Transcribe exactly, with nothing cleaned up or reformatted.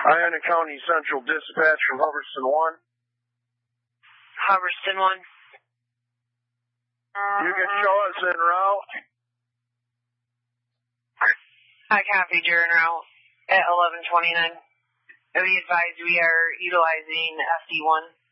Iona County Central Dispatch from Hubbardston one. Hubbardston one. You can show us en route. I copied your en route at eleven twenty-nine. Be advised we are utilizing F D one.